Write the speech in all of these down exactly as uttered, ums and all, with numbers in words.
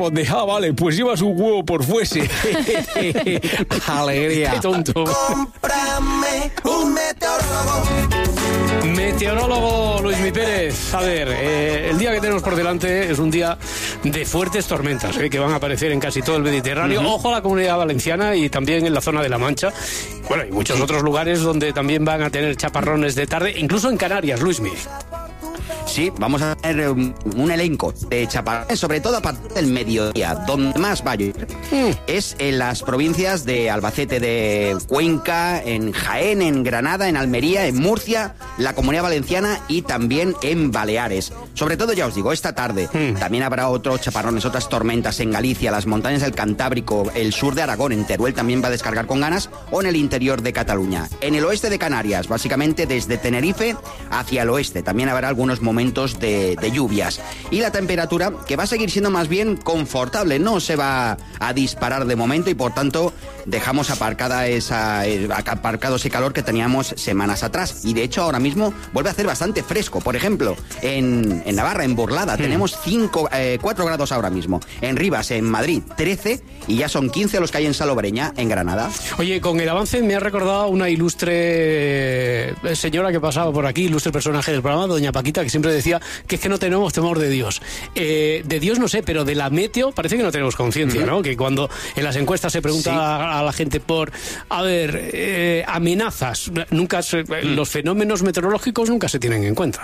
donde, ah, vale, pues llevas un huevo por fuese. Alegría. Qué tonto. Cómprame un meteorólogo. Meteorólogo Luismi Pérez. A ver, eh, el día que tenemos por delante es un día de fuertes tormentas, eh, que van a aparecer en casi todo el Mediterráneo. Uh-huh. Ojo a la Comunidad Valenciana y también en la zona de La Mancha. Bueno, y muchos otros lugares donde también van a tener chaparrones de tarde, incluso en Canarias, Luismi. Sí, vamos a tener un, un elenco de chaparrones, sobre todo a partir del mediodía. Donde más va a llover mm. es en las provincias de Albacete, de Cuenca, en Jaén, en Granada, en Almería, en Murcia, la Comunidad Valenciana y también en Baleares. Sobre todo, ya os digo, esta tarde mm. también habrá otros chaparrones, otras tormentas en Galicia, las montañas del Cantábrico, el sur de Aragón, en Teruel también va a descargar con ganas, o en el interior de Cataluña. En el oeste de Canarias, básicamente desde Tenerife hacia el oeste, también habrá algunos momentos De, de lluvias. Y la temperatura, que va a seguir siendo más bien confortable, no se va a disparar de momento y por tanto dejamos aparcada esa, aparcado ese calor que teníamos semanas atrás. Y de hecho ahora mismo vuelve a hacer bastante fresco. Por ejemplo, en, en Navarra, en Burlada, hmm. tenemos cinco, eh, cuatro grados ahora mismo. En Rivas, en Madrid, trece, y ya son quince los que hay en Salobreña, en Granada. Oye, con el avance me ha recordado una ilustre señora que pasaba por aquí, ilustre personaje del programa, doña Paquita, que siempre decía que es que no tenemos temor de Dios. Eh, de Dios no sé, pero de la meteo parece que no tenemos conciencia, ¿no? Que cuando en las encuestas se pregunta sí. a, a la gente por, a ver, eh, amenazas, nunca se, mm. los fenómenos meteorológicos nunca se tienen en cuenta.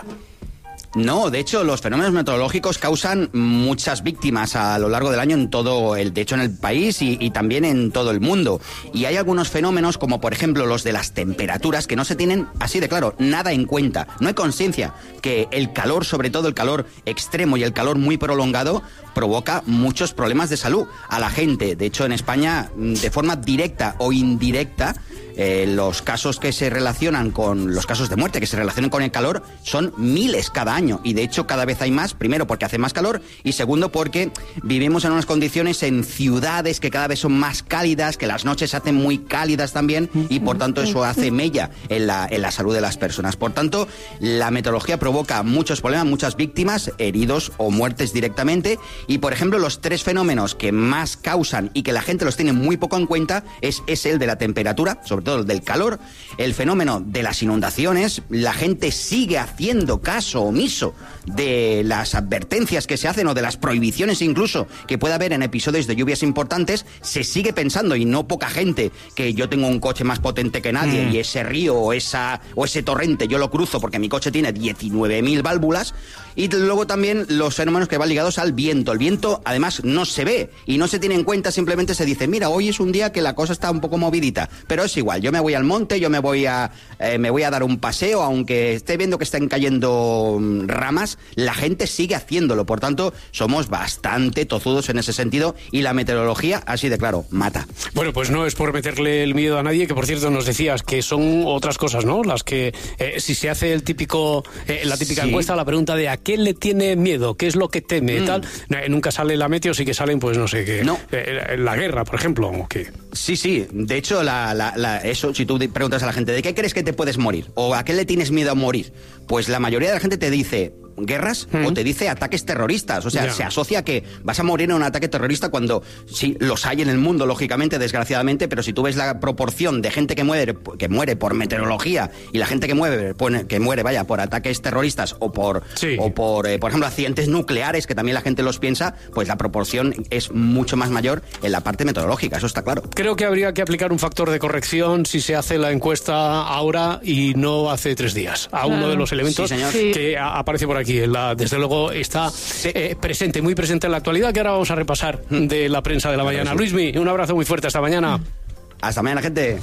No, de hecho, los fenómenos meteorológicos causan muchas víctimas a lo largo del año en todo el, de hecho, en el país y, y también en todo el mundo. Y hay algunos fenómenos, como por ejemplo los de las temperaturas, que no se tienen así de claro, nada en cuenta. No hay conciencia que el calor, sobre todo el calor extremo y el calor muy prolongado, provoca muchos problemas de salud a la gente. De hecho, en España, de forma directa o indirecta, Eh, los casos que se relacionan con los casos de muerte que se relacionan con el calor son miles cada año y de hecho cada vez hay más, primero porque hace más calor y segundo porque vivimos en unas condiciones en ciudades que cada vez son más cálidas, que las noches se hacen muy cálidas también y por tanto eso hace mella en la, en la salud de las personas. Por tanto, la meteorología provoca muchos problemas, muchas víctimas, heridos o muertes directamente y por ejemplo los tres fenómenos que más causan y que la gente los tiene muy poco en cuenta es, es el de la temperatura, sobre todo del calor, el fenómeno de las inundaciones. La gente sigue haciendo caso omiso de las advertencias que se hacen o de las prohibiciones incluso que pueda haber en episodios de lluvias importantes. Se sigue pensando, y no poca gente, que yo tengo un coche más potente que nadie mm. y ese río o, esa, o ese torrente yo lo cruzo porque mi coche tiene diecinueve mil válvulas. Y luego también los fenómenos que van ligados al viento. El viento además no se ve y no se tiene en cuenta, simplemente se dice, mira, hoy es un día que la cosa está un poco movidita, pero es igual, yo me voy al monte, yo me voy a eh, me voy a dar un paseo, aunque esté viendo que están cayendo ramas, la gente sigue haciéndolo. Por tanto, somos bastante tozudos en ese sentido y la meteorología, así de claro, mata. Bueno, pues no es por meterle el miedo a nadie, que por cierto nos decías que son otras cosas, ¿no? Las que, eh, si se hace el típico eh, la típica sí. encuesta, la pregunta de a qué le tiene miedo, qué es lo que teme, mm. tal, eh, nunca sale la meteo, sí que salen, pues no sé, qué, no. eh, la guerra, por ejemplo, o qué. Sí, sí, de hecho, la, la, la, eso, si tú preguntas a la gente, ¿de qué crees que te puedes morir? ¿O a qué le tienes miedo a morir? Pues la mayoría de la gente te dice guerras mm. o te dice ataques terroristas. O sea, yeah. se asocia que vas a morir en un ataque terrorista cuando sí, los hay en el mundo, lógicamente, desgraciadamente, pero si tú ves la proporción de gente que muere, que muere por meteorología y la gente que muere, que muere vaya, por ataques terroristas o por, sí. o por, eh, por ejemplo, accidentes nucleares, que también la gente los piensa, pues la proporción es mucho más mayor en la parte meteorológica, eso está claro. Creo que habría que aplicar un factor de corrección si se hace la encuesta ahora y no hace tres días, a uno de los elementos sí, sí. que aparece por aquí. La, desde luego está eh, presente, muy presente en la actualidad, que ahora vamos a repasar de la prensa de la mañana. Luismi, un abrazo muy fuerte, hasta mañana. Hasta mañana, gente.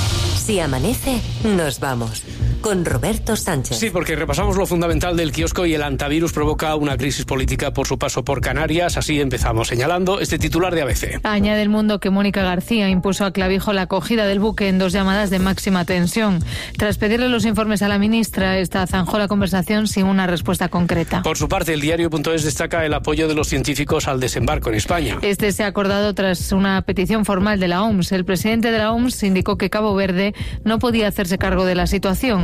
Si amanece, nos vamos. Con Roberto Sánchez. Sí, porque repasamos lo fundamental del kiosco y el antivirus provoca una crisis política por su paso por Canarias. Así empezamos señalando este titular de A B C. Añade El Mundo que Mónica García impuso a Clavijo la acogida del buque en dos llamadas de máxima tensión. Tras pedirle los informes a la ministra, esta zanjó la conversación sin una respuesta concreta. Por su parte, el diario.es destaca el apoyo de los científicos al desembarco en España. Este se ha acordado tras una petición formal de la O M S. El presidente de la O M S indicó que Cabo Verde no podía hacerse cargo de la situación.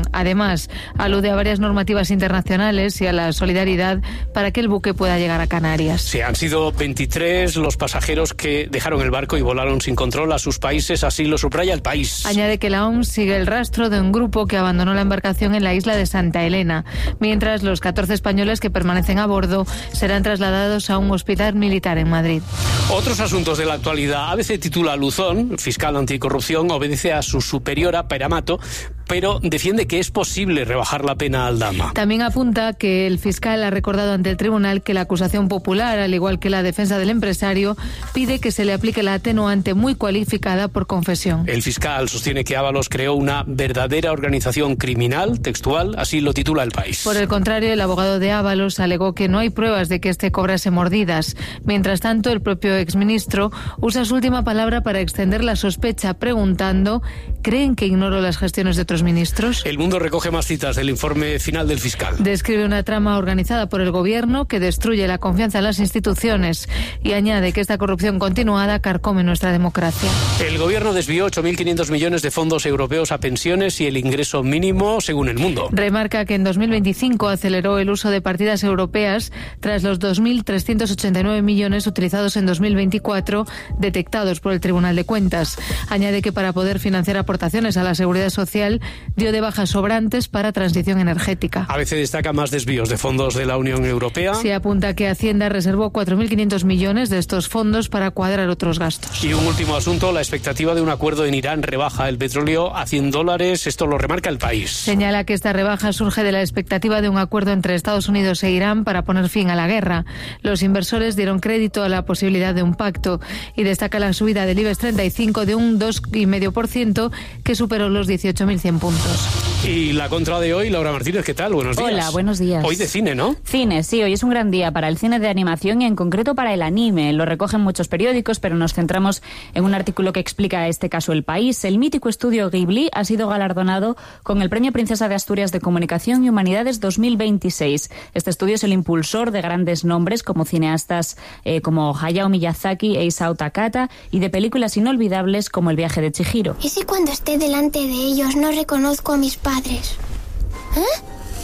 Además, alude a varias normativas internacionales y a la solidaridad para que el buque pueda llegar a Canarias. Sí, han sido veintitrés los pasajeros que dejaron el barco y volaron sin control a sus países, así lo subraya El País. Añade que la O M S sigue el rastro de un grupo que abandonó la embarcación en la isla de Santa Elena, mientras los catorce españoles que permanecen a bordo serán trasladados a un hospital militar en Madrid. Otros asuntos de la actualidad. A B C titula: Luzón, fiscal anticorrupción, obedece a su superiora Peramato, pero defiende que es posible rebajar la pena a Aldama. También apunta que el fiscal ha recordado ante el tribunal que la acusación popular, al igual que la defensa del empresario, pide que se le aplique la atenuante muy cualificada por confesión. El fiscal sostiene que Ábalos creó una verdadera organización criminal, textual, así lo titula El País. Por el contrario, el abogado de Ábalos alegó que no hay pruebas de que este cobrase mordidas. Mientras tanto, el propio exministro usa su última palabra para extender la sospecha, preguntando: ¿creen que ignoro las gestiones de otros ministros? El Mundo recoge más citas del informe final del fiscal. Describe una trama organizada por el gobierno que destruye la confianza en las instituciones y añade que esta corrupción continuada carcome nuestra democracia. El gobierno desvió ocho mil quinientos millones de fondos europeos a pensiones y el ingreso mínimo, según El Mundo. Remarca que en dos mil veinticinco aceleró el uso de partidas europeas tras los dos mil trescientos ochenta y nueve millones utilizados en dos mil veinticuatro, detectados por el Tribunal de Cuentas. Añade que para poder financiar aportaciones a la seguridad social dio de bajas sobrantes para transición energética. A veces destaca más desvíos de fondos de la Unión Europea. Se apunta que Hacienda reservó cuatro mil quinientos millones de estos fondos para cuadrar otros gastos. Y un último asunto: la expectativa de un acuerdo en Irán rebaja el petróleo a cien dólares. Esto lo remarca El País. Señala que esta rebaja surge de la expectativa de un acuerdo entre Estados Unidos e Irán para poner fin a la guerra. Los inversores dieron crédito a la posibilidad de un pacto y destaca la subida del IBEX treinta y cinco de un dos coma cinco por ciento que superó los dieciocho mil cien puntos. Y la contra de hoy, Laura Martínez, ¿qué tal? Buenos días. Hola, buenos días. Hoy de cine, ¿no? Cine, sí, hoy es un gran día para el cine de animación y en concreto para el anime. Lo recogen muchos periódicos, pero nos centramos en un artículo que explica este caso El País. El mítico estudio Ghibli ha sido galardonado con el Premio Princesa de Asturias de Comunicación y Humanidades dos mil veintiséis. Este estudio es el impulsor de grandes nombres como cineastas eh, como Hayao Miyazaki e Isao Takahata y de películas inolvidables como El viaje de Chihiro. ¿Y si cuando esté delante de ellos no reconozco a mis padres? ¿Eh?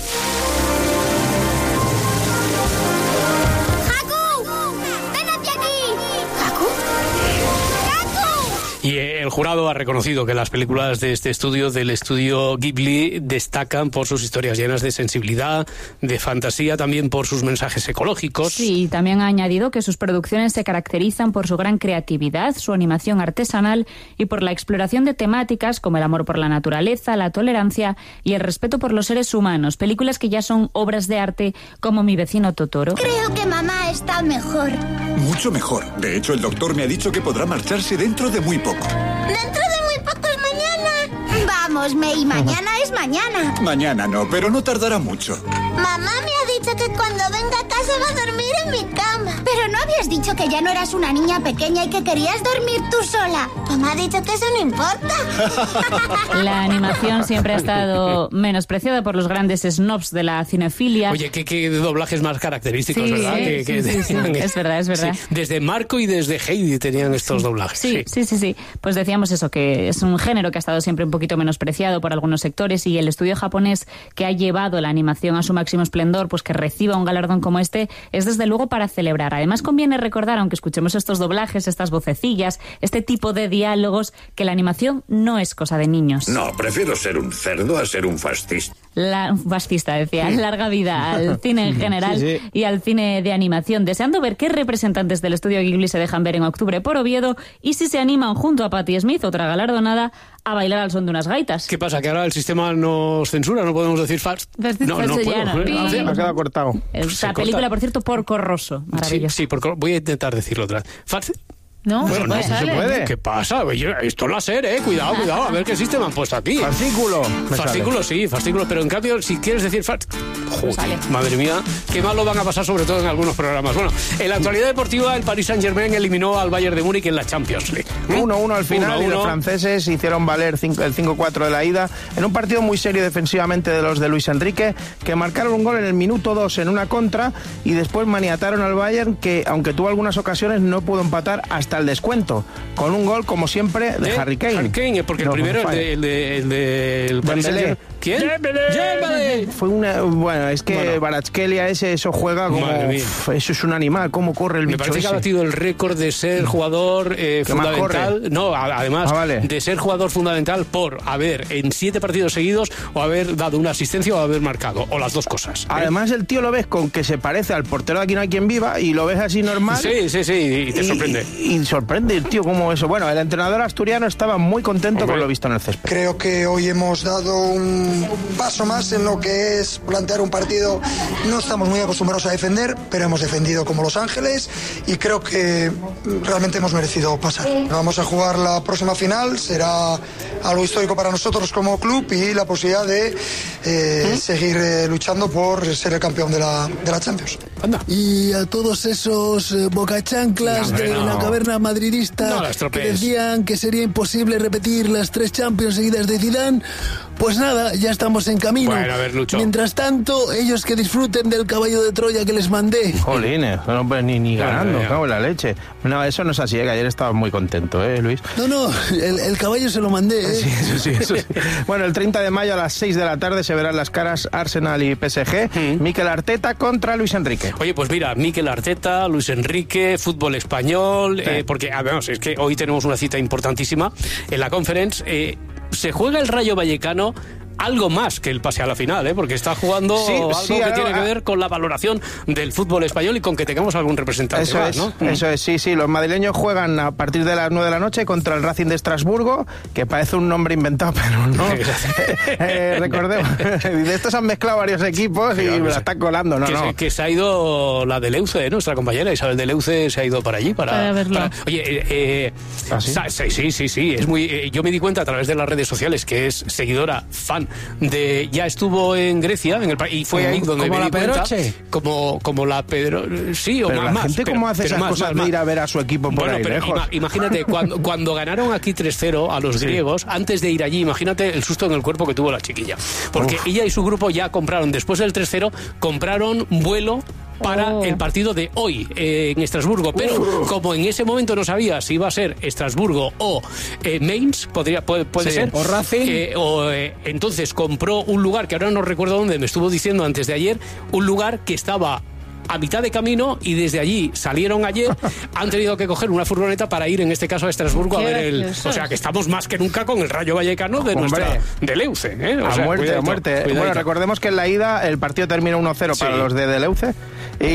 Y el jurado ha reconocido que las películas de este estudio, del estudio Ghibli, destacan por sus historias llenas de sensibilidad, de fantasía, también por sus mensajes ecológicos. Sí, también ha añadido que sus producciones se caracterizan por su gran creatividad, su animación artesanal y por la exploración de temáticas como el amor por la naturaleza, la tolerancia y el respeto por los seres humanos. Películas que ya son obras de arte como Mi vecino Totoro. Creo que mamá está mejor. Mucho mejor. De hecho, el doctor me ha dicho que podrá marcharse dentro de muy poco. ¡Dentro de muy poco es mañana! Vamos, May, mañana es mañana. Mañana no, pero no tardará mucho. Mamá me ha dicho que cuando venga a casa va a dormir en mi cama. Pero no habías dicho que ya no eras una niña pequeña y que querías dormir tú sola. Mamá ha dicho que eso no importa. La animación siempre ha estado menospreciada por los grandes snobs de la cinefilia. Oye, qué, qué doblajes más característicos, sí, ¿verdad? Sí, que, que sí, sí, sí. Es verdad, es verdad. Sí. Desde Marco y desde Heidi tenían estos sí. doblajes. Sí, sí, sí, sí, sí. Pues decíamos eso, que es un género que ha estado siempre un poquito menospreciado por algunos sectores y el estudio japonés que ha llevado la animación a su máximo esplendor, pues que reciba un galardón como este, es desde luego para celebrar. Además conviene recordar, aunque escuchemos estos doblajes, estas vocecillas, este tipo de diálogos, que la animación no es cosa de niños. No, prefiero ser un cerdo a ser un fascista. La, un fascista, decía. Larga vida al cine en general sí, sí. y al cine de animación. Deseando ver qué representantes del estudio Ghibli se dejan ver en octubre por Oviedo y si se animan junto a Patti Smith, otra galardonada, a bailar al son de unas gaitas. ¿Qué pasa? ¿Que ahora el sistema nos censura? ¿No podemos decir fast? No, no puedo. Me ha quedado cortado. Esta película, por cierto, Porco Rosso. Maravilloso. Sí, sí por, voy a intentar decirlo otra vez. Fast. No, bueno, no, no se puede. ¿Qué pasa? Oye, esto lo hacer, eh. Cuidado, cuidado. A ver qué sistema han puesto aquí. Fascículo. Fascículo, sí, fascículo. Pero en cambio, si quieres decir fast... Joder, madre mía, qué mal lo van a pasar, sobre todo en algunos programas. Bueno, en la actualidad deportiva, el Paris Saint-Germain eliminó al Bayern de Múnich en la Champions League. uno uno al final, uno, y los uno. franceses hicieron valer cinco, el cinco cuatro de la ida en un partido muy serio defensivamente de los de Luis Enrique, que marcaron un gol en el minuto dos en una contra y después maniataron al Bayern, que aunque tuvo algunas ocasiones no pudo empatar hasta el descuento, con un gol como siempre de ¿Eh? Harry Kane. Harry Kane, porque no, el primero, el de, el de, el de el Paris Saint-Germain, ¿Quién? Dembélé. Fue una... Bueno, es que bueno. Kvaratskhelia ese, eso juega como... Uf, eso es un animal, cómo corre el Me bicho parece ese. que ha batido el récord de ser jugador eh, fundamental. No, además, ah, vale. de ser jugador fundamental por haber en siete partidos seguidos o haber dado una asistencia o haber marcado, o las dos cosas. ¿eh? Además, el tío lo ves con que se parece al portero de Aquí no hay quien viva y lo ves así normal. Sí, sí, sí, y te sorprende. Y, y sorprende el tío como eso. Bueno, el entrenador asturiano estaba muy contento Hombre. con lo visto en el césped. Creo que hoy hemos dado un paso más en lo que es plantear un partido. No estamos muy acostumbrados a defender, pero hemos defendido como Los Ángeles y creo que realmente hemos merecido pasar. Vamos a jugar la próxima final, será algo histórico para nosotros como club y la posibilidad de eh, ¿Mm? seguir eh, luchando por ser el campeón de la, de la Champions. Anda. Y a todos esos eh, bocachanclas no, de no. la caverna madridista no que decían que sería imposible repetir las tres Champions seguidas de Zidane, pues nada, ya estamos en camino. Bueno, a ver, Lucho. Mientras tanto, ellos que disfruten del caballo de Troya que les mandé. Jolines, no, pues, ni, ni ganando, cago en la leche. No, eso no es así, ¿eh? Que ayer estaba muy contento, ¿eh, Luis? No, no, el, el caballo se lo mandé, ¿eh? Sí, eso sí, eso sí. Bueno, el treinta de mayo a las seis de la tarde se verán las caras Arsenal y P S G. Mm. Mikel Arteta contra Luis Enrique. Oye, pues mira, Mikel Arteta, Luis Enrique, fútbol español, sí. eh, porque, además, es que hoy tenemos una cita importantísima en la Conference. Eh, se juega el Rayo Vallecano algo más que el pase a la final, ¿eh? Porque está jugando sí, algo sí, que algo, tiene que ver con la valoración del fútbol español y con que tengamos algún representante eso más, es, ¿no? Eso es, sí, sí. Los madrileños juegan a partir de las nueve de la noche contra el Racing de Estrasburgo, que parece un nombre inventado, pero no. eh, recordemos, de estos han mezclado varios equipos y me la están colando, ¿no? Que, no. Se, que se ha ido la de Leuce, ¿eh? Nuestra compañera Isabel de Leuce se ha ido para allí para, para verlo. Para, oye, eh, eh, ¿Ah, sí? sí, sí, sí, sí, es muy. Eh, yo me di cuenta a través de las redes sociales que es seguidora, fan de. Ya estuvo en Grecia en el, y fue ahí donde me di cuenta como, como la Pedro sí o pero más la gente pero, cómo hace esas más, cosas más, de ir a ver a su equipo por bueno, ahí pero lejos. Ima, imagínate cuando, cuando ganaron aquí tres cero a los sí. griegos, antes de ir allí, imagínate el susto en el cuerpo que tuvo la chiquilla, porque Uf. ella y su grupo ya compraron, después del tres cero compraron vuelo para oh. el partido de hoy eh, en Estrasburgo, pero uh. como en ese momento no sabía si iba a ser Estrasburgo o eh, Mainz, podría, puede, puede sí. ser o Racing eh, o, eh, entonces compró un lugar que ahora no recuerdo dónde, me estuvo diciendo antes de ayer, un lugar que estaba a mitad de camino y desde allí salieron ayer, han tenido que coger una furgoneta para ir en este caso a Estrasburgo Qué a ver el... Gracioso. O sea que estamos más que nunca con el Rayo Vallecano de Hombre. nuestra Deleuze, ¿eh? O a sea, muerte, cuidadito, a muerte. Cuidadito. Bueno, recordemos que en la ida el partido terminó uno cero sí. para los de Deleuze y,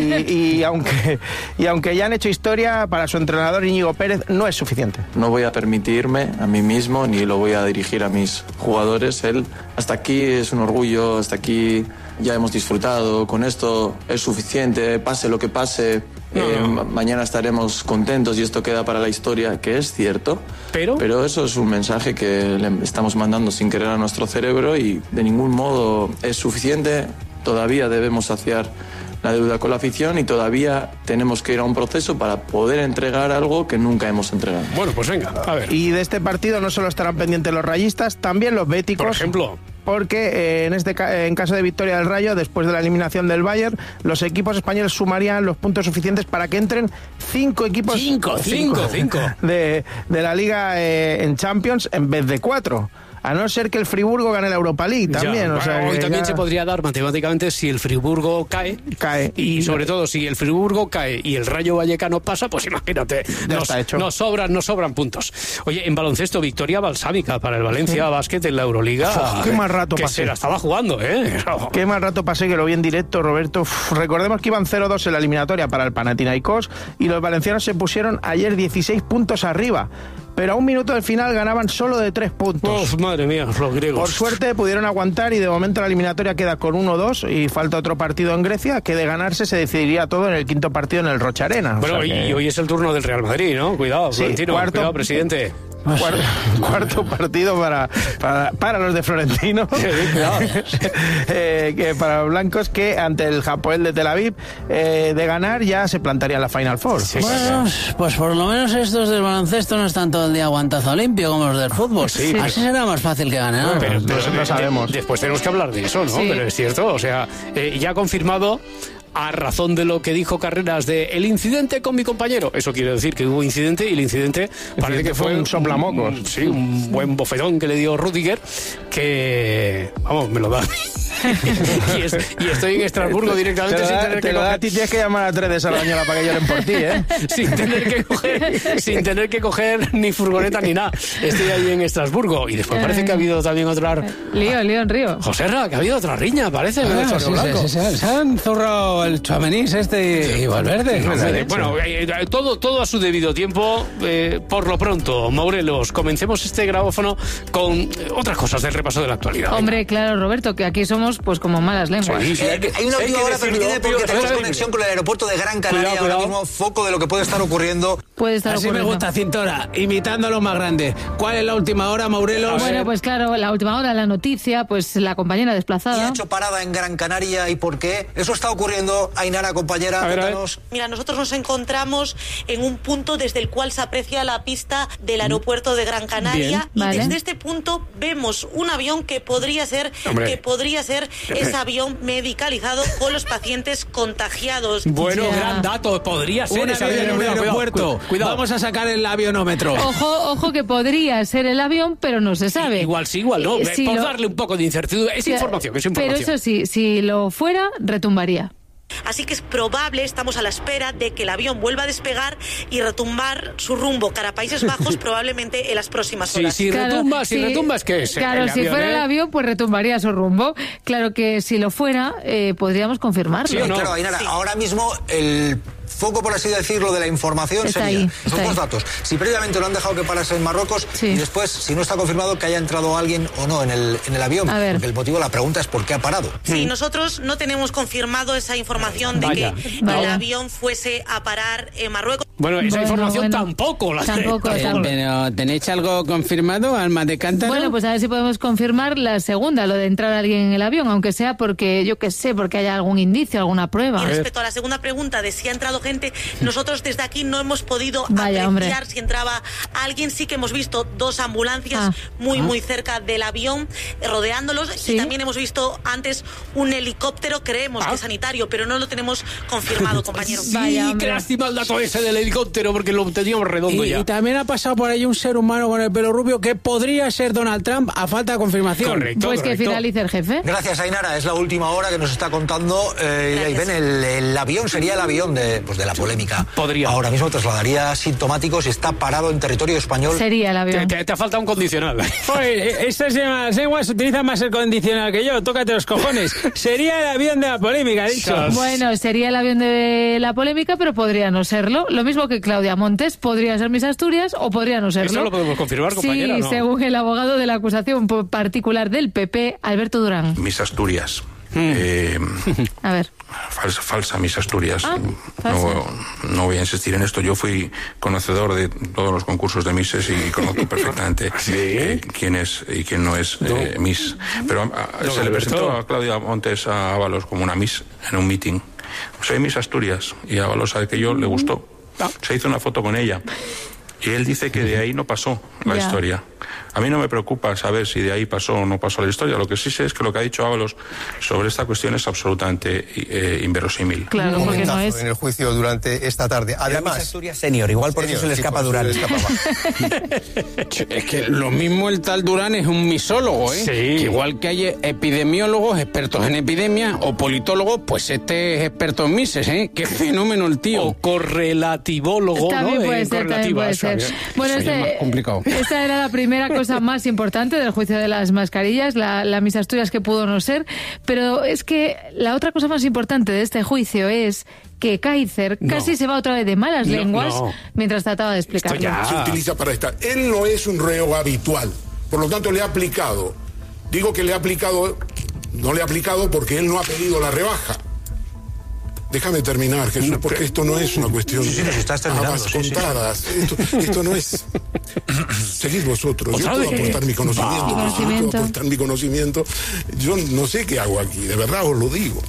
y, aunque, y aunque ya han hecho historia, para su entrenador Íñigo Pérez no es suficiente. No voy a permitirme a mí mismo ni lo voy a dirigir a mis jugadores. Él hasta aquí es un orgullo, hasta aquí ya hemos disfrutado, con esto es suficiente, pase lo que pase, no, eh, no. mañana estaremos contentos y esto queda para la historia, que es cierto, pero pero eso es un mensaje que le estamos mandando sin querer a nuestro cerebro y de ningún modo es suficiente, todavía debemos saciar la deuda con la afición y todavía tenemos que ir a un proceso para poder entregar algo que nunca hemos entregado. Bueno, pues venga, a ver. Y de este partido no solo estarán pendientes los rayistas, también los béticos. Por ejemplo. Porque eh, en este ca- en caso de victoria del Rayo, después de la eliminación del Bayern, los equipos españoles sumarían los puntos suficientes para que entren cinco equipos cinco, cinco, cinco, cinco. De, de la Liga eh, en Champions en vez de cuatro. A no ser que el Friburgo gane la Europa League también. Ya, o sea, hoy también ya... se podría dar matemáticamente si el Friburgo cae. Cae. Y sobre todo si el Friburgo cae y el Rayo Vallecano pasa, pues imagínate, nos, nos, sobran, nos sobran puntos. Oye, en baloncesto, victoria balsámica para el Valencia sí. Básquet en la Euroliga. Uf, qué más rato que pasé. se la estaba jugando, ¿eh? Qué más rato pasé que lo vi en directo, Roberto. Uf, recordemos que iban cero dos en la eliminatoria para el Panathinaikos y los valencianos se pusieron ayer dieciséis puntos arriba. Pero a un minuto del final ganaban solo de tres puntos. Oh, madre mía, los griegos. Por suerte pudieron aguantar y de momento la eliminatoria queda con uno dos y falta otro partido en Grecia, que de ganarse se decidiría todo en el quinto partido en el Rocha Arena. Bueno, o sea que... y hoy es el turno del Real Madrid, ¿no? Cuidado, sí, Florentino, cuarto... cuidado, presidente. Cuarto, cuarto partido para, para, para los de Florentino. eh, que para los blancos que ante el Hapoel de Tel Aviv eh, de ganar ya se plantaría en la Final Four. Sí, bueno, pues por lo menos estos del baloncesto no están todo el día aguantazo limpio como los del fútbol. Sí, así pero... será más fácil que ganen. ¿no? Pero, pero, pero no sabemos. De, después tenemos que hablar de eso, ¿no? Sí. Pero es cierto, o sea, eh, ya ha confirmado a razón de lo que dijo Carreras de el incidente con mi compañero. Eso quiere decir que hubo incidente y el incidente parece que fue un soplamocos. Un, sí, un buen bofetón que le dio Rüdiger, que, vamos, me lo da a mí. y, es, y estoy en Estrasburgo directamente te sin da, tener te que lo coger... da a ti, tienes que llamar a tres de Sardañola para que lloren por ti, ¿eh? sin tener que coger sin tener que coger ni furgoneta ni nada. Estoy ahí en Estrasburgo y después parece que ha habido también otra... Lío, lío en Río. Joserra, que ha habido otra riña, parece. Ah, en el sí, Blanco. sí, sí, sí. Se han zurrado el Chuamenís este y Valverde. No, no, bueno, eh, todo, todo a su debido tiempo. Eh, por lo pronto, Morelos, comencemos este grabófono con eh, otras cosas del repaso de la actualidad. Hombre, claro, Roberto, que aquí somos pues como malas lenguas. Sí, sí, Eh, hay una última hora, permitidme, porque tenemos conexión con el aeropuerto de Gran Canaria, cuidado, ahora cuidado. mismo foco de lo que puede estar ocurriendo. Puede estar Así ocurriendo. me gusta, Cintora, imitando a lo más grande. ¿Cuál es la última hora, Morelos? Bueno, pues claro, la última hora, la noticia, pues la compañera Y ha desplazada. hecho parada en Gran Canaria, ¿y por qué? Eso está ocurriendo, Ainara, compañera, A ver, a ver. cuéntanos. Mira, nosotros nos encontramos en un punto desde el cual se aprecia la pista del aeropuerto de Gran Canaria. Bien, y vale. desde este punto vemos un avión que podría ser Hombre. que podría ser ese avión medicalizado con los pacientes contagiados. Bueno, Ya. gran dato, podría ser Un ese avión en un Cuidado, cuidado, aeropuerto. Cuidado. Vamos a sacar el avionómetro. Ojo, ojo que podría ser el avión, pero no se sabe. Igual sí, igual no. Eh, Eh, si por lo- darle un poco de incertidumbre. Es Sí, información, es información. Pero eso sí, si lo fuera, retumbaría. Así que es probable, estamos a la espera de que el avión vuelva a despegar y retumbar su rumbo cara a Países Bajos probablemente en las próximas Sí, horas. si Claro, retumba, si sí, retumba es que es Claro, el si avión, fuera ¿eh? el avión, pues retumbaría su rumbo. Claro que si lo fuera, eh, podríamos confirmarlo. ¿Sí o no? Claro, Ainara, ahora mismo el foco, por así decirlo, de la información Está sería ahí, esos está dos ahí. datos. Si previamente lo han dejado que parase en Marruecos Sí. y después, si no está confirmado que haya entrado alguien o no en el, en el avión. A ver. Porque el motivo de la pregunta es por qué ha parado. Sí, nosotros no tenemos confirmado esa información de Vaya. que Vaya. el avión fuese a parar en Marruecos. Bueno, esa Bueno, información bueno. tampoco la Tampoco, Eh, tampoco. Pero, ¿tenéis algo confirmado, alma de cántaro? Bueno, pues a ver si podemos confirmar la segunda, lo de entrar alguien en el avión, aunque sea porque, yo qué sé, porque haya algún indicio, alguna prueba. Y respecto a la segunda pregunta de si ha entrado gente, nosotros desde aquí no hemos podido Vaya, apreciar hombre. si entraba alguien. Sí que hemos visto dos ambulancias Ah. muy, muy cerca del avión, eh, rodeándolos. Sí. Y también hemos visto antes un helicóptero, creemos que sanitario, pero no lo tenemos confirmado, compañero. Sí, Vaya, qué hombre. lástima el dato ese del helicóptero, porque lo teníamos redondo Y, ya. y también ha pasado por ahí un ser humano con el pelo rubio que podría ser Donald Trump a falta de confirmación. Correcto, Pues que correcto. finalice el jefe. Gracias, Ainara. Es la última hora que nos está contando. Eh, ahí ven, el, el avión sería el avión de, pues de la polémica. Podría. Ahora mismo trasladaría sintomáticos y está parado en territorio español. Sería el Te, avión. te- te ha faltado un condicional. Oye, estas llamadas lenguas utilizan más el condicional que yo. Tócate los cojones. Sería el avión de la polémica, he dicho. Bueno, sería el avión de la polémica, pero podría no serlo. Lo mismo que Claudia Montes, podría ser Miss Asturias o podría no serlo. Eso lo podemos confirmar, compañera, Sí, ¿no? según el abogado de la acusación particular del P P, Alberto Durán. Miss Asturias. Eh, A ver. falsa, falsa Miss Asturias. Ah, falsa. no, no voy a insistir en esto. Yo fui conocedor de todos los concursos de Misses y conozco perfectamente eh, quién es y quién no es eh, Miss. Pero a- a- No, se le Alberto. presentó a Claudia Montes a Ábalos como una Miss en un meeting. Soy Miss Asturias y Ábalos sabe que yo le gustó. Se hizo una foto con ella. Y él dice que de ahí no pasó la Ya. historia. A mí no me preocupa saber si de ahí pasó o no pasó la historia. Lo que sí sé es que lo que ha dicho Ábalos sobre esta cuestión es absolutamente eh, inverosímil. Claro, Un porque no momentazo es. en el juicio durante esta tarde. Además, Asturias senior, igual por eso se le sí, escapa por eso Durán. se le escapaba. Es que lo mismo el tal Durán es un misólogo, ¿eh? Sí. Que igual que hay epidemiólogos expertos en epidemia o politólogos, pues este es experto en mises, ¿eh? Qué fenómeno el tío. O correlativólogo, También ¿no? puede Eh, ser, también correlativa, puede eso, ser. bien. Bueno, Eso ya es más complicado. esta era la primera cosa más importante del juicio de las mascarillas, la, la Miss Asturias que pudo no ser, pero es que la otra cosa más importante de este juicio es que Kaiser No. casi se va otra vez de malas No, lenguas no. mientras trataba de explicarlo. Se utiliza para esta. Él no es un reo habitual, por lo tanto le ha aplicado. Digo que le ha aplicado, no le ha aplicado porque él no ha pedido la rebaja. Déjame terminar, Jesús, porque esto no es una cuestión Sí, sí, nos estás terminando, habas sí, sí. contadas. Esto, esto no es... Seguid vosotros. Yo ¿Otra puedo vez? aportar mi conocimiento. Va. Yo puedo Conocimiento. aportar mi conocimiento. Yo no sé qué hago aquí, de verdad os lo digo.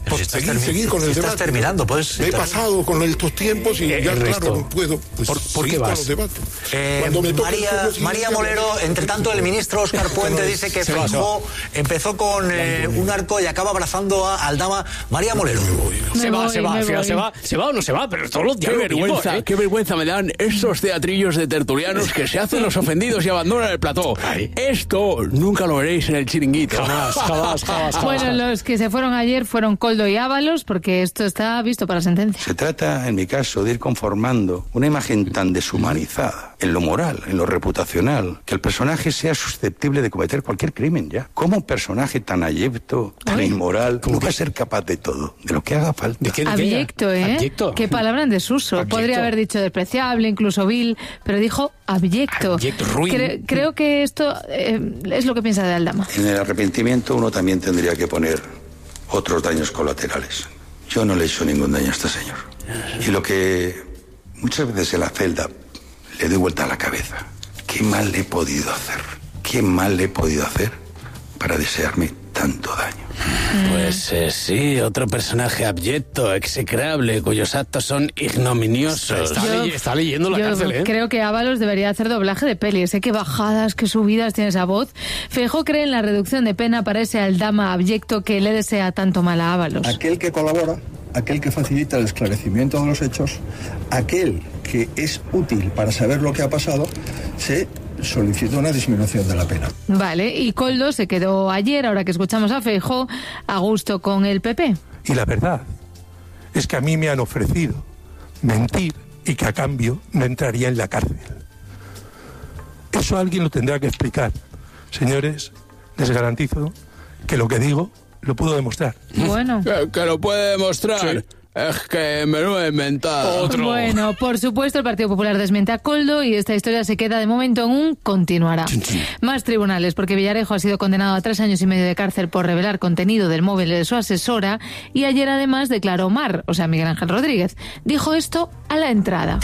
Por si seguir, termi- seguir con si el estás debate. terminando, pues. Me he pasado con estos tiempos y Eh, ya, Ernesto, claro, no puedo. Pues, ¿por- por qué seguir con vas? los debates. Eh, Cuando me toque el María, turno siguiente, María Molero, hablaré. entre tanto, el ministro Óscar Puente dice que Se va, se va. Feijóo empezó con eh, un arco y acaba abrazando a Aldama. María Molero. Se Me va, voy, se va, me fíjate, voy. se va, se va o no se va, pero todos los días Qué lo mismo, vergüenza, ¿eh? qué vergüenza me dan estos teatrillos de tertulianos que se hacen los ofendidos y abandonan el plató. Ay. Esto nunca lo veréis en el chiringuito. Jamás, jamás, jamás, jamás. Bueno, los que se fueron ayer fueron Koldo y Ábalos, porque esto está visto para sentencia. Se trata, en mi caso, de ir conformando una imagen tan deshumanizada en lo moral, en lo reputacional, que el personaje sea susceptible de cometer cualquier crimen ya. ¿Cómo un personaje tan abyecto, tan inmoral, no va a ser capaz de todo, de lo que haga falta? ¿De qué, de qué? Abyecto, ¿eh? Abyecto. Qué palabra en desuso. Abyecto. Podría haber dicho despreciable, incluso vil, pero dijo abyecto. Abyecto, ruin. Cre- creo que esto eh, es lo que piensa de Aldama. En el arrepentimiento uno también tendría que poner otros daños colaterales. Yo no le he hecho ningún daño a este señor. Y lo que muchas veces en la celda le doy vuelta a la cabeza. ¿Qué mal le he podido hacer? ¿Qué mal le he podido hacer para desearme tanto daño? Pues eh, sí, otro personaje abyecto, execrable, cuyos actos son ignominiosos. Está, Yo- ley- está leyendo la Yo cárcel, ¿eh? creo que Ábalos debería hacer doblaje de peli. Sé qué bajadas, qué subidas tiene esa voz. Feijóo cree en la reducción de pena para ese Aldama abyecto que le desea tanto mal a Ábalos. Aquel que colabora, aquel que facilita el esclarecimiento de los hechos, aquel que es útil para saber lo que ha pasado, se solicita una disminución de la pena. Vale, y Koldo se quedó ayer, ahora que escuchamos a Feijóo, a gusto con el P P. Y la verdad es que a mí me han ofrecido mentir y que a cambio no entraría en la cárcel. Eso alguien lo tendrá que explicar. Señores, les garantizo que lo que digo lo puedo demostrar. Bueno. Que, que lo puede demostrar. Sí. Es que me lo he inventado. Bueno, por supuesto, el Partido Popular desmiente a Koldo y esta historia se queda de momento en un continuará. Más tribunales, porque Villarejo ha sido condenado a tres años y medio de cárcel por revelar contenido del móvil de su asesora y ayer además declaró Mar, o sea, Miguel Ángel Rodríguez. Dijo esto a la entrada.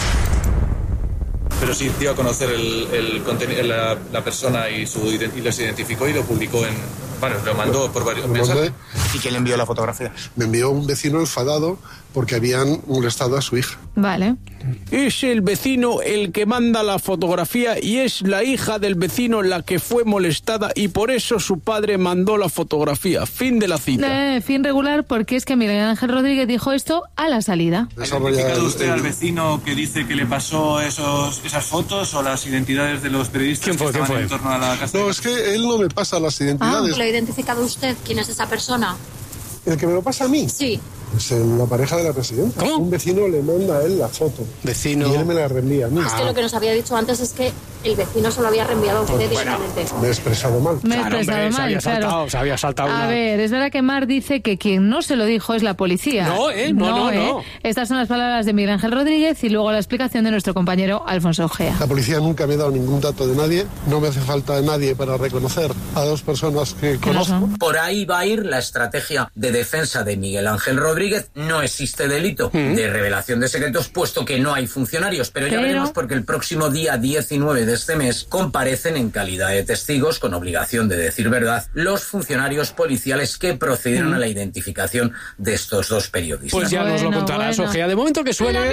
Pero sí dio a conocer el, el contenido, la, la persona y, su, y los identificó y lo publicó en... Bueno, lo mandó por varios mensajes. ¿Y quién le envió la fotografía? Me envió un vecino enfadado porque habían molestado a su hija. Vale. Es el vecino el que manda la fotografía y es la hija del vecino la que fue molestada y por eso su padre mandó la fotografía. Fin de la cita. Eh, fin regular porque es que Miguel Ángel Rodríguez dijo esto a la salida. ¿Ha identificado usted al vecino que dice que le pasó esos, esas fotos o las identidades de los periodistas ¿Quién fue? que ¿Quién estaban fue? en torno a la casa? No, es que él no me pasa las identidades. ¿Lo ha identificado usted? ¿Quién es esa persona? ¿El que me lo pasa a mí? Sí. Es la pareja de la presidenta. Un vecino le manda a él la foto. Vecino. Y él me la reenvía a mí. Es que lo que nos había dicho antes es que el vecino se lo había reenviado a usted Bueno, directamente. Me he expresado mal. Me he expresado mal, se había claro. saltado, se había saltado A una- ver, es verdad que Mar dice que quien no se lo dijo es la policía. No, ¿eh? No, no, no. ¿eh? Estas son las palabras de Miguel Ángel Rodríguez y luego la explicación de nuestro compañero Alfonso Ojea. La policía nunca me ha dado ningún dato de nadie. No me hace falta de nadie para reconocer a dos personas que conozco. Por ahí va a ir la estrategia de defensa de Miguel Ángel Rodríguez. No existe delito de revelación de secretos, puesto que no hay funcionarios. Pero ya Pero- veremos, porque el próximo día diecinueve de este mes comparecen en calidad de testigos, con obligación de decir verdad, los funcionarios policiales que procedieron a la identificación de estos dos periodistas. Pues ya nos lo contarás, Ojea. De momento que suene...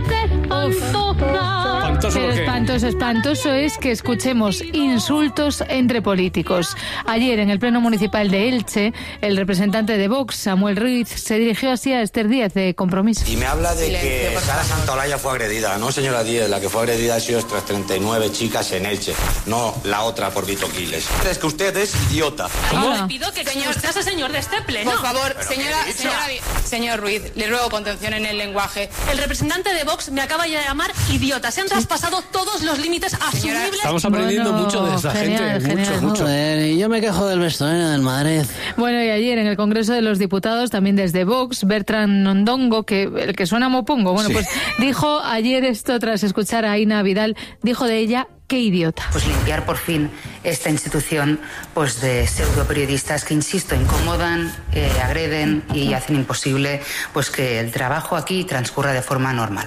Espantoso, Pero ¿o qué? espantoso, espantoso es que escuchemos insultos entre políticos. Ayer, en el Pleno Municipal de Elche, el representante de Vox, Samuel Ruiz, se dirigió así a Esther Díaz de Compromiso. Y me habla de que Sara Santaolalla fue agredida. No, señora Díaz, la que fue agredida ha sido estas treinta y nueve chicas en Elche. No la otra por Vito Quiles. Es que usted es idiota. Le pido que señor, ese señor de este pleno. Por favor, Pero señora- ¿qué he dicho? señora señor Ruiz, le ruego contención en el lenguaje. El representante de Vox me acaba de llamar idiota. Se han traspasado todos los límites asumibles. Estamos aprendiendo Bueno, mucho de esta genial, gente. genial. Mucho, mucho. Joder, y yo me quejo del vestuario del Madrid. Bueno, y ayer en el Congreso de los Diputados, también desde Vox, Bertrand Nondongo, que el que suena mopongo, bueno, Sí. pues dijo ayer esto tras escuchar a Aina Vidal, dijo de ella, qué idiota. Pues limpiar por fin esta institución pues de pseudo periodistas que, insisto, incomodan, eh, agreden y hacen imposible pues que el trabajo aquí transcurra de forma normal.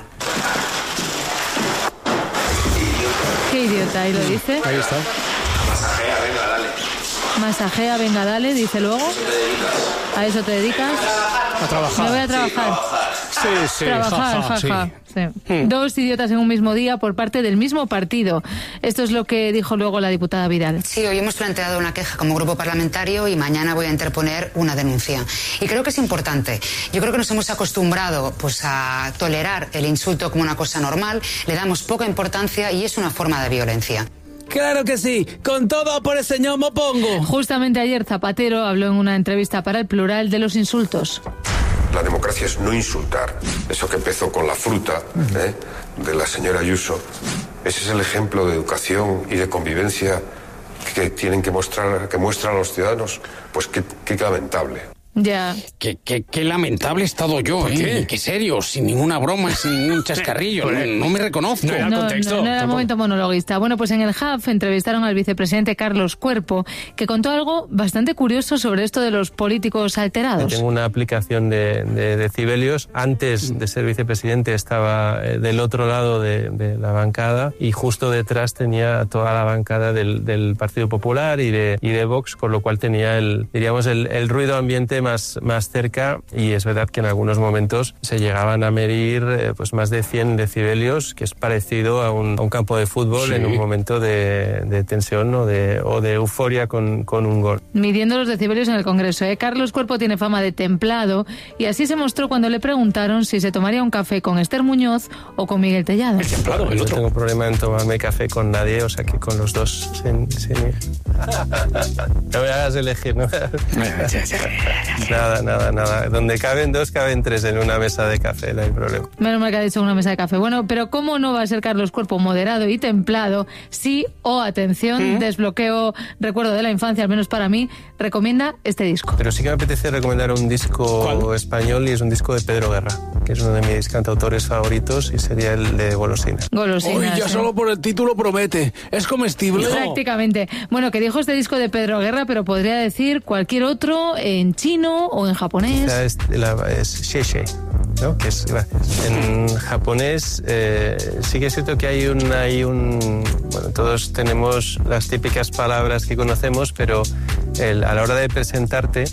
Qué idiota, ahí lo dice. Ahí está. Masajea, venga, dale. Masajea, venga, dale, dice luego. ¿Qué te dedicas? A eso te dedicas. A trabajar. Me voy a trabajar. Sí, sí, Trabajar, jaja, jaja. sí. Sí. Hmm. Dos idiotas en un mismo día por parte del mismo partido. Esto es lo que dijo luego la diputada Vidal. Sí, hoy hemos planteado una queja como grupo parlamentario y mañana voy a interponer una denuncia. Y creo que es importante. Yo creo que nos hemos acostumbrado pues a tolerar el insulto como una cosa normal, le damos poca importancia y es una forma de violencia. Claro que sí, con todo por el señor me pongo. Justamente ayer Zapatero habló en una entrevista para El Plural de los insultos. La democracia es no insultar. Eso que empezó con la fruta, ¿eh?, de la señora Ayuso. Ese es el ejemplo de educación y de convivencia que tienen que mostrar, que muestran a los ciudadanos. Pues qué, qué lamentable. Ya. Qué, qué, qué lamentable he estado yo, ¿eh? Qué? qué serio, sin ninguna broma, sin ningún chascarrillo. No, no me reconozco. No era, no, contexto, no, no era el momento monologuista. Bueno, pues en el H U F entrevistaron al vicepresidente Carlos Cuerpo, que contó algo bastante curioso sobre esto de los políticos alterados. Tengo una aplicación de, de decibelios. Antes de ser vicepresidente estaba del otro lado de, de la bancada y justo detrás tenía toda la bancada del, del Partido Popular y de, y de Vox, con lo cual tenía el, diríamos, el, el ruido ambiente Más, más cerca, y es verdad que en algunos momentos se llegaban a medir eh, pues más de cien decibelios, que es parecido a un, a un campo de fútbol, sí, en un momento de, de tensión o de, o de euforia con, con un gol. Midiendo los decibelios en el Congreso. ¿eh? Carlos Cuerpo tiene fama de templado y así se mostró cuando le preguntaron si se tomaría un café con Esther Muñoz o con Miguel Tellado. El templado, el otro. No tengo problema en tomarme café con nadie, o sea que con los dos sin, sin... No me hagas elegir, ¿no? Nada, nada, nada. Donde caben dos, caben tres en una mesa de café, no hay problema. Menos mal que ha dicho una mesa de café. Bueno, pero ¿cómo no va a ser Carlos Cuerpo moderado y templado si, o oh, atención, ¿Mm? desbloqueo, recuerdo de la infancia, al menos para mí, recomienda este disco? Pero sí que me apetece recomendar un disco ¿Cuál? español, y es un disco de Pedro Guerra, que es uno de mis cantautores favoritos, y sería el de Golosinas. Golosinas. Uy, ya ¿eh? solo por el título promete. ¿Es comestible? Prácticamente. Bueno, que dijo este disco de Pedro Guerra, pero podría decir cualquier otro en chino o en japonés. Esa es, la, es Sheishei, ¿no? Que es gracias. En japonés eh, sí que es cierto que hay un, hay un... Bueno, todos tenemos las típicas palabras que conocemos, pero el, a la hora de presentarte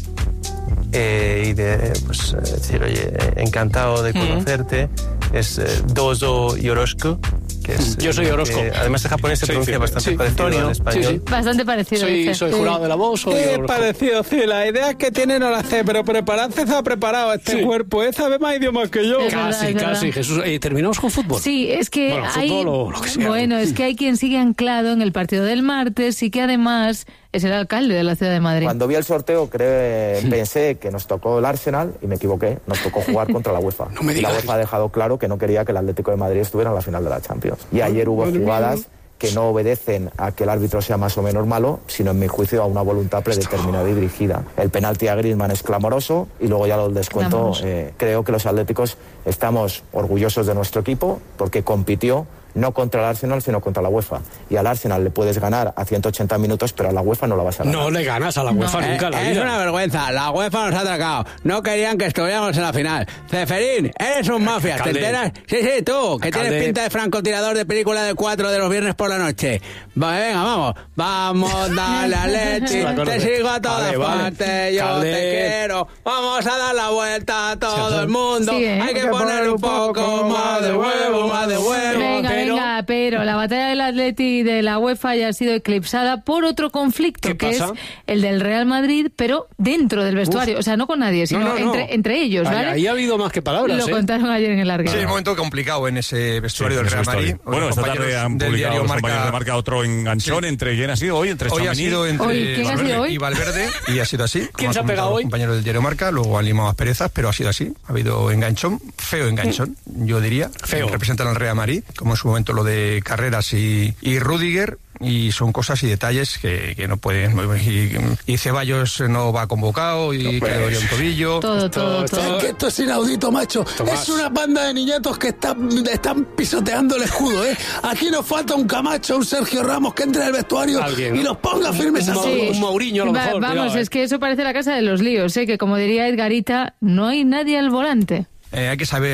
eh, y de pues, decir, oye, encantado de conocerte, mm. es eh, dozo yoroshiku. Que es, Yo soy Orozco. Eh, además, en japonés se pronuncia sí, bastante sí, parecido Antonio, al español. Sí, sí. Bastante parecido. Soy, soy jurado sí. de la voz. Es eh, parecido, sí. La idea que tiene no la sé, pero prepararse se ha preparado este sí. cuerpo. Él sabe más idiomas que yo. Es casi, verdad, casi. Jesús, eh, ¿terminamos con fútbol? Sí, es que bueno, hay... fútbol o lo que sea. Bueno, es que hay quien sigue anclado en el partido del martes y que además es el alcalde de la ciudad de Madrid. Cuando vi el sorteo creo, pensé que nos tocó el Arsenal y me equivoqué. Nos tocó jugar contra la UEFA. No me digas. La UEFA ha dejado claro que no quería que el Atlético de Madrid estuviera en la final de la Champions. Y ayer hubo jugadas que no obedecen a que el árbitro sea más o menos malo, sino en mi juicio a una voluntad predeterminada y dirigida. El penalti a Griezmann es clamoroso y luego ya lo del descuento. Eh, creo que los atléticos estamos orgullosos de nuestro equipo porque compitió no contra el Arsenal, sino contra la UEFA. Y al Arsenal le puedes ganar a ciento ochenta minutos, pero a la UEFA no la vas a ganar. No le ganas a la UEFA no. nunca. Eh, la vida. Es una vergüenza. La UEFA nos ha atracado. No querían que estuviéramos en la final. Ceferín, eres un mafia. ¿Te enteras? Sí, sí, tú, que Calde. Tienes pinta de francotirador de película de cuatro de los viernes por la noche. Venga, vamos. Vamos, dale a leche. Te sigo a todas partes. Vale. Yo Calde. Te quiero. Vamos a dar la vuelta a todo sí, el mundo. Sí, ¿eh? Hay que poner un poco más de huevo, más de huevo. Venga, Venga, pero la batalla del Atleti y de la UEFA ya ha sido eclipsada por otro conflicto, que pasa? es el del Real Madrid, pero dentro del vestuario. Uf. O sea, no con nadie, sino no, no, no. Entre, entre ellos, ¿vale? Ahí ha habido más que palabras, Lo ¿eh? contaron ayer en el Larguero. Sí, es un momento complicado en ese vestuario sí, del Real Madrid. Bueno, esta tarde han publicado los compañeros marca... de Marca otro enganchón. Sí. ¿Entre quién ha sido hoy? Entre Hoy ha sido entre hoy, ¿quién Valverde ha sido hoy? y Valverde, y ha sido así. ¿Quién se ha pegado hoy? Compañero del diario Marca, luego han limado asperezas, pero ha sido así. Ha habido enganchón, feo enganchón, yo diría. Feo. Representan al Real Madrid, como en su momento lo de Carreras y, y Rüdiger, y son cosas y detalles que, que no pueden. Y, y Ceballos no va convocado y no, quedó yo un tobillo. Todo, todo, todo. Es que esto es inaudito, macho. Tomás. Es una banda de niñatos que están, están pisoteando el escudo, ¿eh? Aquí nos falta un Camacho, un Sergio Ramos que entre al vestuario ¿Alguien? y los ponga firmes a todos. Sí. Un Mourinho a lo mejor. Va, vamos, cuidado, es que eso parece la casa de los líos, ¿eh? Que como diría Edgarita, no hay nadie al volante. Eh, hay que saber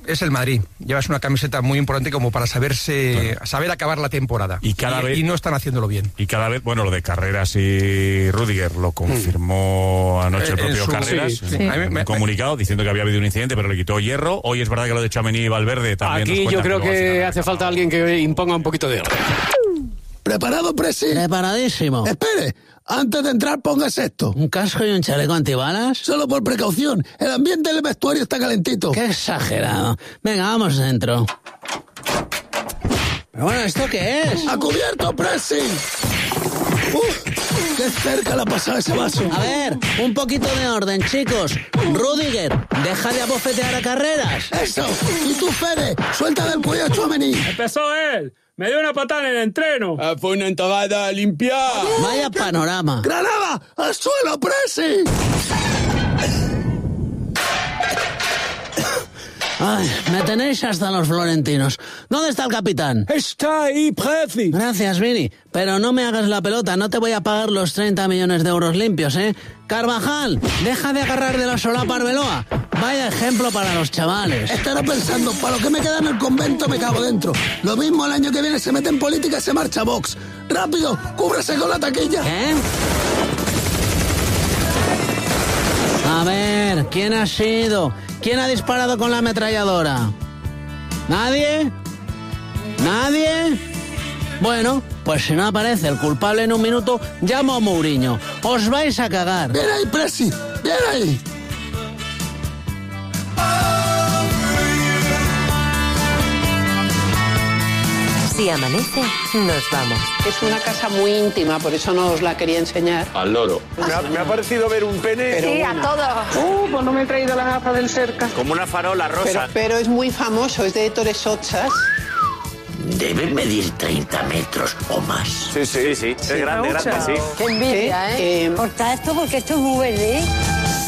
es el Madrid. Llevas una camiseta muy importante como para saberse, claro. saber acabar la temporada. Y cada y, vez y no están haciéndolo bien. Y cada vez, bueno, lo de Carreras y Rüdiger lo confirmó mm. anoche el propio su, Carreras, sí, sí. en un comunicado diciendo que había habido un incidente, pero le quitó hierro. Hoy es verdad que lo de Tchouaméni y Valverde también. Aquí yo creo que, que hace falta alguien que imponga un poquito de orden. ¿Preparado, Presi? Preparadísimo. Espere, antes de entrar póngase esto. ¿Un casco y un chaleco antibalas? Solo por precaución, el ambiente del vestuario está calentito. Qué exagerado. Venga, vamos dentro. Pero bueno, ¿esto qué es? ¡A cubierto, Presi! ¡Uf! ¡Qué cerca la pasaba ese vaso! A ver, un poquito de orden, chicos. Rüdiger, deja de abofetear a Carreras. ¡Eso! Y tú, Fede, suelta del cuello a Tchouaméni. ¡Empezó él! ¡Me dio una patada en el entreno! Ah, fue una entagada limpiada. ¡Vaya panorama! ¡Granada! ¡Al suelo, Presi! Ay, me tenéis hasta los florentinos. ¿Dónde está el capitán? Está ahí, Presi. Gracias, Vini. Pero no me hagas la pelota, no te voy a pagar los treinta millones de euros limpios, ¿eh? Carvajal, deja de agarrar de la solapa Arbeloa. Vaya ejemplo para los chavales. Estará pensando, para lo que me queda en el convento me cago dentro. Lo mismo el año que viene se mete en política y se marcha a Vox. ¡Rápido! ¡Cúbrase con la taquilla! ¿Qué? A ver, ¿quién ha sido? ¿Quién ha disparado con la ametralladora? ¿Nadie? ¿Nadie? Bueno, pues si no aparece el culpable en un minuto, llamo a Mourinho. Os vais a cagar. ¡Bien ahí, Presi! ¡Bien ahí! Si amanece, nos vamos. Es una casa muy íntima, por eso no os la quería enseñar. Al loro. Me ha, me ha parecido ver un pene. Pero sí, bueno. a todos. Uh, pues no me he traído las gafas del cerca. Como una farola rosa. Pero, pero es muy famoso, es de Torres Ochas. Debe medir treinta metros o más. Sí, sí, sí. sí. Es grande, grande, sí. Qué envidia, ¿eh? eh Corta esto porque esto es muy verde, ¿eh?